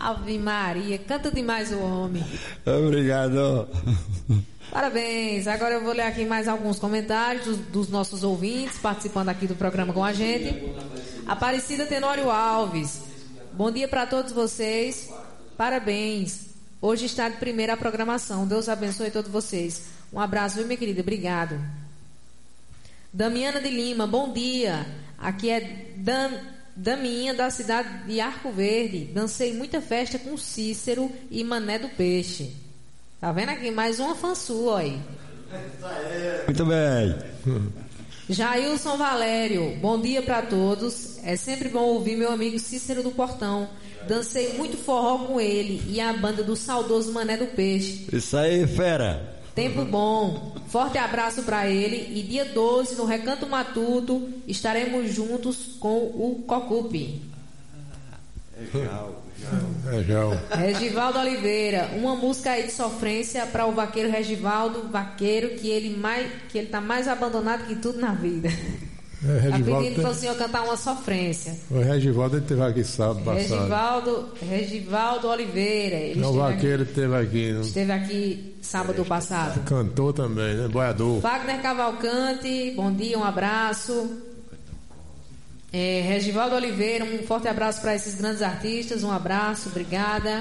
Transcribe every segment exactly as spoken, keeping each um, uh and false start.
Ave Maria, canta demais o homem. Obrigado. Parabéns. Agora eu vou ler aqui mais alguns comentários dos, dos nossos ouvintes participando aqui do programa com a gente. Aparecida Tenório Alves. Bom dia para todos vocês. Parabéns. Hoje está de primeira a programação. Deus abençoe todos vocês. Um abraço, viu, minha querida? Obrigado. Damiana de Lima. Bom dia. Aqui é Dan, Daminha da cidade de Arco Verde. Dancei muita festa com Cícero e Mané do Peixe. Tá vendo aqui? Mais uma fã sua aí. Muito bem. Jailson Valério, bom dia para todos. É sempre bom ouvir meu amigo Cícero do Portão. Dancei muito forró com ele e a banda do saudoso Mané do Peixe. Isso aí, fera. Tempo bom. Forte abraço para ele. E dia doze, no Recanto Matuto, estaremos juntos com o Cocupe. Legal. Legal. Regivaldo Oliveira, uma música aí de sofrência para o vaqueiro Regivaldo, vaqueiro que ele mais, que ele tá mais abandonado que tudo na vida. É, Tá Regivaldo pedindo para o senhor cantar uma sofrência. O Regivaldo ele teve aqui sábado passado. Regivaldo, Regivaldo Oliveira, ele Não, o esteve vaqueiro aqui, teve aqui. Não? esteve aqui sábado passado. Cantor também, né? Boiador. Wagner Cavalcante, bom dia, um abraço. É, Regivaldo Oliveira, um forte abraço para esses grandes artistas, um abraço, obrigada.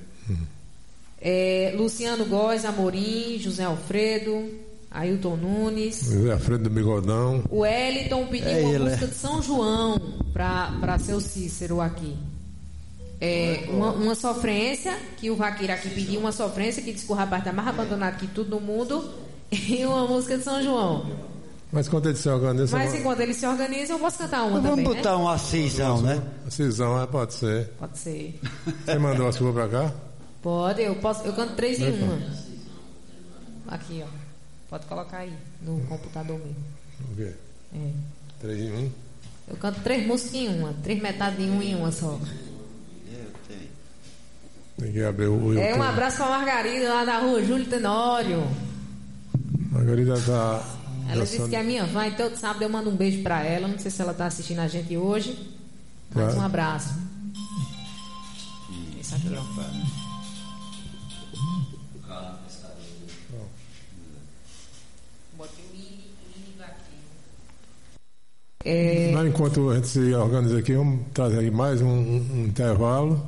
É, Luciano Góes Amorim, José Alfredo, Ailton Nunes, José Alfredo do Bigodão. o Wellington pediu É uma ele, música é. de São João para seu Cícero aqui. É, uma, uma sofrência, que o vaqueiro aqui pediu uma sofrência, que diz que o rapaz está mais abandonado que tudo no mundo, e uma música de São João. Mas quando ele se organiza... Mas enquanto ele se organiza, eu posso cantar uma Vamos também, botar né? uma cisão, né? A cisão, é, pode ser. Pode ser. Você mandou a sua pra cá? Pode, eu posso, eu canto três em uma. Aqui, ó. Pode colocar aí, no computador mesmo. O quê? É. Três em um? Eu canto três músicas em uma, três metades em uma em uma só. Tem que abrir o YouTube. É, um abraço pra Margarida lá da rua Júlio Tenório. Margarida tá... Ela disse que é minha fã, então todo sábado eu mando um beijo pra ela. Não sei se ela tá assistindo a gente hoje. Mas Claro. um abraço. Isso aqui, ó. É, Mas enquanto a gente se organiza aqui, vamos trazer aqui mais um, um, um intervalo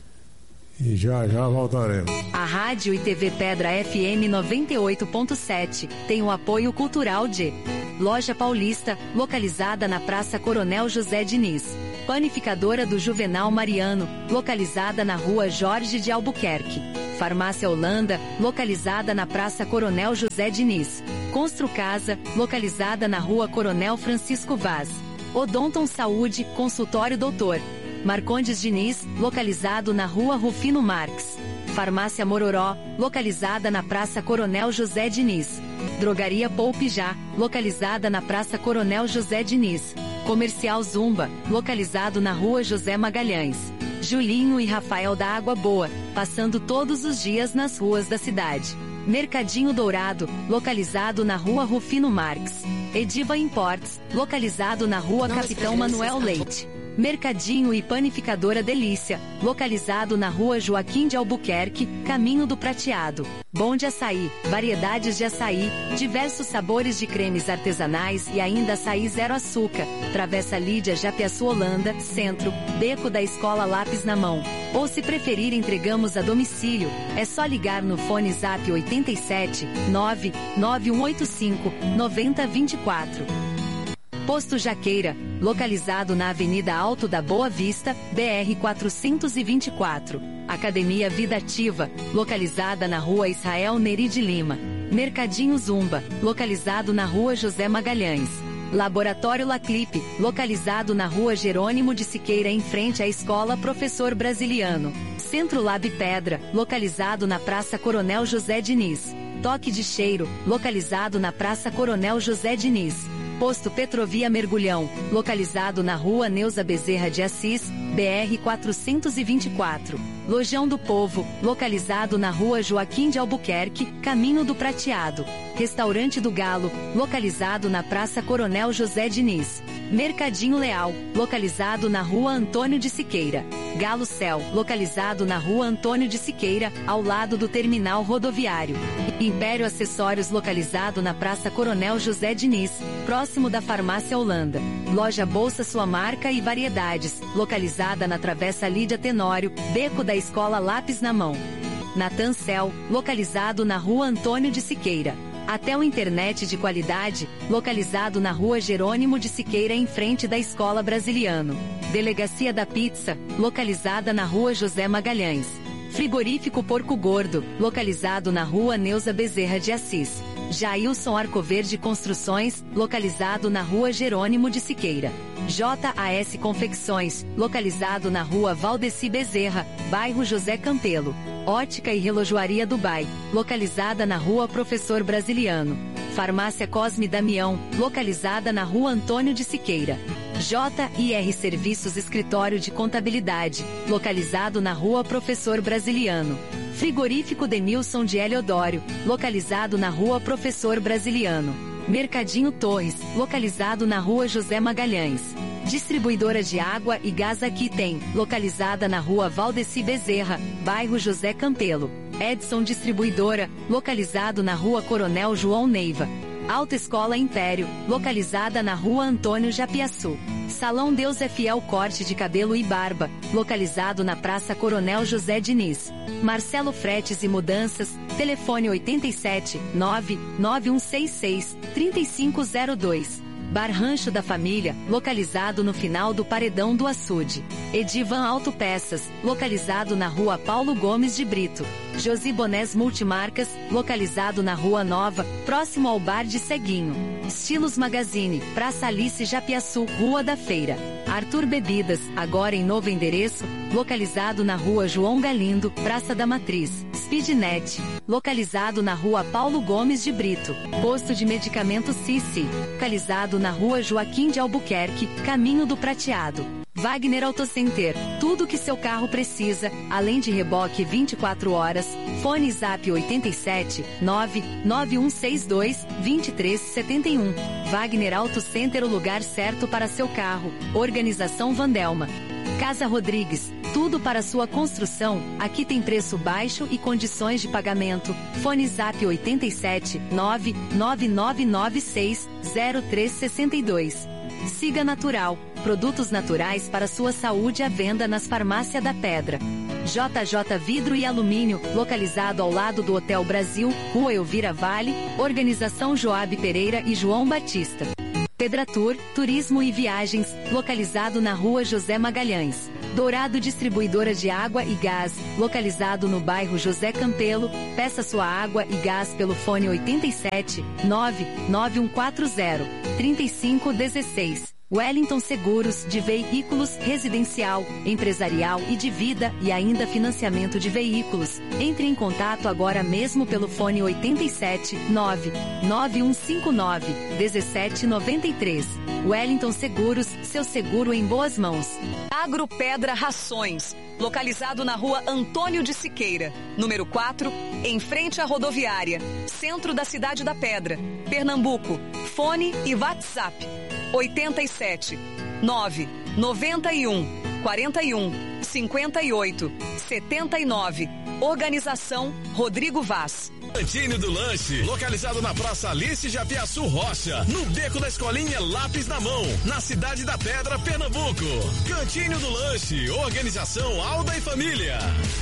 e já já voltaremos. A Rádio e T V Pedra F M noventa e oito ponto sete tem o apoio cultural de Loja Paulista, localizada na Praça Coronel José Diniz. Panificadora do Juvenal Mariano, localizada na Rua Jorge de Albuquerque. Farmácia Holanda, localizada na Praça Coronel José Diniz. Constru Casa, localizada na Rua Coronel Francisco Vaz. Odonton Saúde, Consultório Doutor Marcondes Diniz, localizado na Rua Rufino Marques. Farmácia Mororó, localizada na Praça Coronel José Diniz. Drogaria Poupe Já, localizada na Praça Coronel José Diniz. Comercial Zumba, localizado na Rua José Magalhães. Julinho e Rafael da Água Boa, passando todos os dias nas ruas da cidade. Mercadinho Dourado, localizado na Rua Rufino Marques. Ediva Imports, localizado na Rua Não Capitão escreve Manuel nesse Leite. Mercadinho e Panificadora Delícia, localizado na Rua Joaquim de Albuquerque, Caminho do Prateado. Bom de açaí, variedades de açaí, diversos sabores de cremes artesanais e ainda açaí zero açúcar. Travessa Lídia Japiaçu Holanda, Centro, Beco da Escola Lápis na Mão. Ou se preferir, entregamos a domicílio. É só ligar no fone Zap oitenta e sete, nove nove um oito cinco, nove zero dois quatro. Posto Jaqueira, localizado na Avenida Alto da Boa Vista, B R quatrocentos e vinte e quatro. Academia Vida Ativa, localizada na Rua Israel Neri de Lima. Mercadinho Zumba, localizado na Rua José Magalhães. Laboratório Laclipe, localizado na Rua Jerônimo de Siqueira em frente à Escola Professor Brasiliano. Centro Lab Pedra, localizado na Praça Coronel José Diniz. Toque de Cheiro, localizado na Praça Coronel José Diniz. Posto Petrovia Mergulhão, localizado na Rua Neuza Bezerra de Assis, B R quatrocentos e vinte e quatro. Lojão do Povo, localizado na Rua Joaquim de Albuquerque, Caminho do Prateado. Restaurante do Galo, localizado na Praça Coronel José Diniz. Mercadinho Leal, localizado na Rua Antônio de Siqueira. Galo Céu, localizado na rua Antônio de Siqueira, ao lado do terminal rodoviário. Império Acessórios, localizado na Praça Coronel José Diniz, próximo da Farmácia Holanda. Loja Bolsa Sua Marca e Variedades, localizada na Travessa Lídia Tenório, beco da Escola Lápis na Mão. Natan Cel, localizado na rua Antônio de Siqueira. Atel Internet de qualidade, localizado na rua Jerônimo de Siqueira, em frente da Escola Brasiliano. Delegacia da Pizza, localizada na rua José Magalhães. Frigorífico Porco Gordo, localizado na rua Neuza Bezerra de Assis. Jailson Arcoverde Construções, localizado na rua Jerônimo de Siqueira. J A S Confecções, localizado na rua Valdeci Bezerra, bairro José Campelo. Ótica e Relojoaria Dubai, localizada na rua Professor Brasiliano. Farmácia Cosme Damião, localizada na rua Antônio de Siqueira. J I R Serviços Escritório de Contabilidade, localizado na rua Professor Brasiliano. Frigorífico Denilson de Heliodório, localizado na rua Professor Brasiliano. Mercadinho Torres, localizado na rua José Magalhães. Distribuidora de água e gás Aqui Tem, localizada na rua Valdeci Bezerra, bairro José Campelo. Edson Distribuidora, localizado na rua Coronel João Neiva. Autoescola Império, localizada na rua Antônio Japiaçu. Salão Deus é Fiel Corte de Cabelo e Barba, localizado na Praça Coronel José Diniz. Marcelo Fretes e Mudanças, telefone oito sete, nove nove um seis seis, três cinco zero dois. Bar Rancho da Família, localizado no final do Paredão do Açude. Edivan Autopeças, localizado na rua Paulo Gomes de Brito. Josi Bonés Multimarcas, localizado na Rua Nova, próximo ao Bar de Ceguinho. Estilos Magazine, Praça Alice Japiaçu, Rua da Feira. Arthur Bebidas, agora em novo endereço, localizado na Rua João Galindo, Praça da Matriz. Speednet, localizado na Rua Paulo Gomes de Brito. Posto de medicamento Cici, localizado na Rua Joaquim de Albuquerque, Caminho do Prateado. Wagner Autocenter, tudo que seu carro precisa, além de reboque vinte e quatro horas. Fone Zap oito sete, nove nove um seis dois, dois três sete um. Wagner Autocenter, o lugar certo para seu carro. Organização Vandelma. Casa Rodrigues, tudo para sua construção. Aqui tem preço baixo e condições de pagamento. Fone Zap oito sete, nove nove nove nove seis, zero três seis dois. Siga Natural, produtos naturais para sua saúde à venda nas Farmácias da Pedra. J J Vidro e Alumínio, localizado ao lado do Hotel Brasil, Rua Elvira Vale, Organização Joab Pereira e João Batista. Pedratur, Turismo e Viagens, localizado na Rua José Magalhães. Dourado Distribuidora de Água e Gás, localizado no bairro José Campelo. Peça sua água e gás pelo fone oito sete, nove nove um quatro zero, três cinco um seis. Wellington Seguros, de veículos, residencial, empresarial e de vida, e ainda financiamento de veículos. Entre em contato agora mesmo pelo fone oito sete, nove nove um cinco nove, um sete nove três. Wellington Seguros, seu seguro em boas mãos. Agropedra Rações, localizado na rua Antônio de Siqueira, número quatro, em frente à rodoviária, centro da cidade da Pedra, Pernambuco. Fone e WhatsApp oito sete, nove nove um, quatro um, cinco oito, sete nove. Organização Rodrigo Vaz. Cantinho do Lanche, localizado na Praça Alice Japiaçu Rocha, no beco da Escolinha Lápis na Mão, na cidade da Pedra, Pernambuco. Cantinho do Lanche, organização Alda e Família.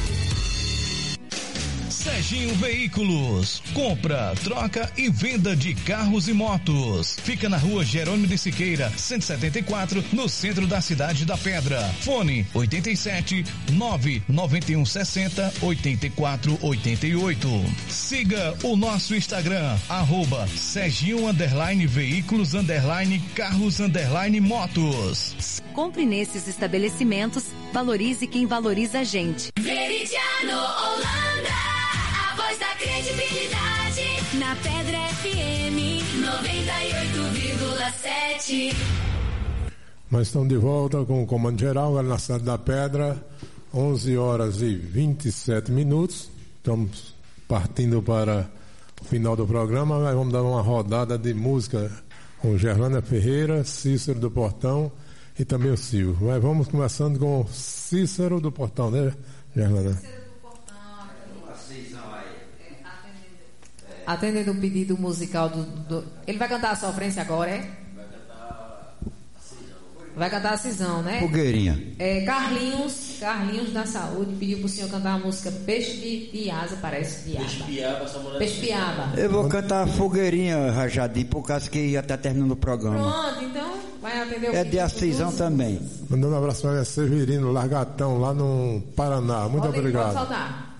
Serginho Veículos, compra, troca e venda de carros e motos. Fica na rua Jerônimo de Siqueira, cento e setenta e quatro, no centro da cidade da Pedra. Fone oito sete, nove nove um seis zero, oito quatro oito oito. Siga o nosso Instagram, arroba Serginho underline veículos underline carros underline motos. Compre nesses estabelecimentos, valorize quem valoriza a gente. Veridiano Holanda, a voz da credibilidade. Na Pedra F M noventa e oito vírgula sete. Mas estamos de volta com o Comando Geral, na cidade da Pedra, onze horas e vinte e sete minutos. Estamos partindo para o final do programa, mas vamos dar uma rodada de música com Gerlana Ferreira, Cícero do Portão e também o Silvio. Mas vamos começando com o Cícero do Portão, né, Gerlana? Cícero do Portão. Atendendo o pedido musical do, do... Ele vai cantar a sofrência agora, é? Vai cantar a cisão, né? Fogueirinha. É, Carlinhos, Carlinhos da Saúde pediu pro senhor cantar a música Peixe de, de Asa, parece de Asa. Peixe Piaba. Eu vou cantar Fogueirinha, Rajadi, por causa que já está terminando o programa. Pronto, então vai atender o É de Acisão também. Mandando um abraço para a Severino Largatão, lá no Paraná. Muito pode, obrigado. Pode soltar.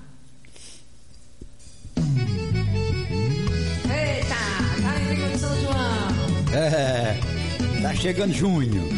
Eita, tá em São João. É, tá chegando junho.